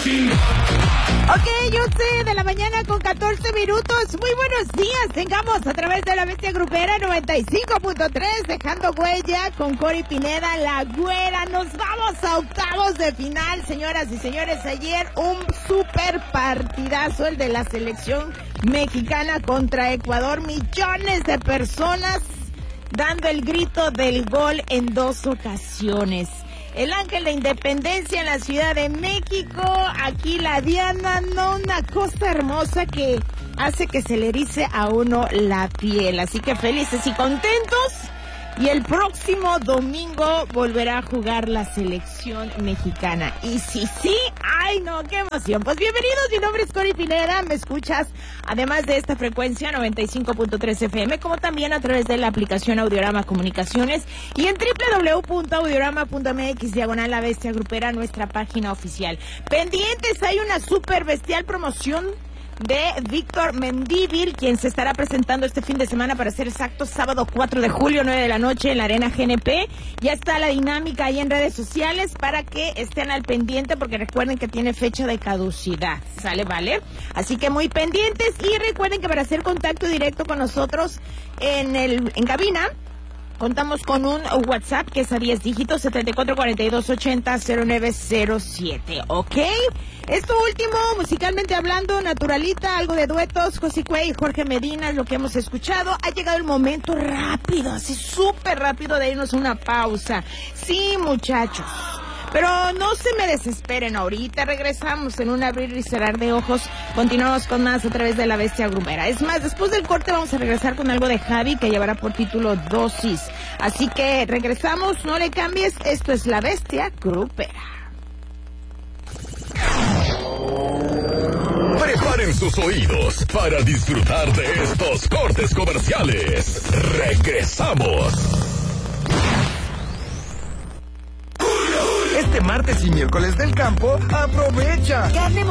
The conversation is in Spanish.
Ok, 11 de la mañana con 14 minutos. Muy buenos días. Tengamos a través de la Bestia Grupera 95.3, dejando huella con Cori Pineda, la güera. Nos vamos a octavos de final, señoras y señores. Ayer un super partidazo, el de la selección mexicana contra Ecuador. Millones de personas dando el grito del gol en 2 ocasiones. El Ángel de Independencia en la Ciudad de México, aquí la Diana, no, una cosa hermosa que hace que se le erice a uno la piel. Así que felices y contentos. Y el próximo domingo volverá a jugar la selección mexicana. Y sí, ¡ay no! ¡Qué emoción! Pues bienvenidos, mi nombre es Cori Pineda. Me escuchas, además de esta frecuencia, 95.3 FM, como también a través de la aplicación Audiorama Comunicaciones y en www.audiorama.mx/La Bestia Grupera, nuestra página oficial. Pendientes, hay una super bestial promoción de Víctor Mendívil, quien se estará presentando este fin de semana, para ser exacto, sábado 4 de julio, 9 de la noche, en la Arena GNP. Ya está la dinámica ahí en redes sociales para que estén al pendiente, porque recuerden que tiene fecha de caducidad, ¿sale? ¿Vale? Así que muy pendientes, y recuerden que para hacer contacto directo con nosotros en cabina, contamos con un WhatsApp que es a 10 dígitos, 7442800907, ¿ok? Esto último, musicalmente hablando, Naturalita, algo de duetos, José y Jorge Medina es lo que hemos escuchado. Ha llegado el momento rápido, así súper rápido, de irnos a una pausa. Sí, muchachos, pero no se me desesperen, ahorita regresamos en un abrir y cerrar de ojos. Continuamos con más a través de la Bestia Grupera. Es más, después del corte vamos a regresar con algo de Javi que llevará por título Dosis. Así que regresamos, no le cambies, esto es la Bestia Grupera. Preparen sus oídos para disfrutar de estos cortes comerciales. Regresamos. Este martes y miércoles del campo, aprovecha. Carne